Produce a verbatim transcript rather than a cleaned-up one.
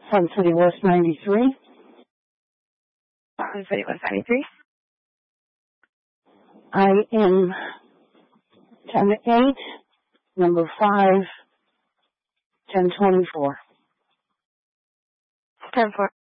Sun City West ninety-three. Sun City West ninety-three. I am ten eight, number five, ten twenty-four. ten four.